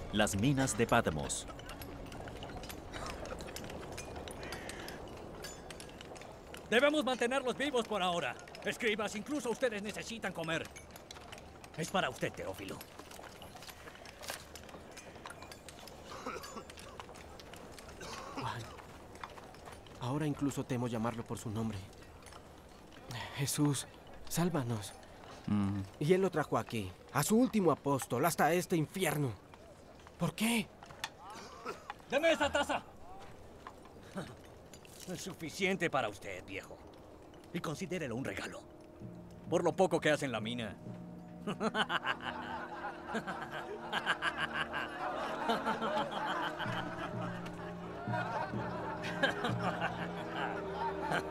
Las minas de Patmos. Debemos mantenerlos vivos por ahora. Escribas, incluso ustedes necesitan comer. Es para usted, Teófilo. Juan. Ahora incluso temo llamarlo por su nombre. Jesús, sálvanos. Y él lo trajo aquí, a su último apóstol, hasta este infierno. ¿Por qué? ¡Deme esa taza! Es suficiente para usted, viejo. Y considérelo un regalo. Por lo poco que hace en la mina.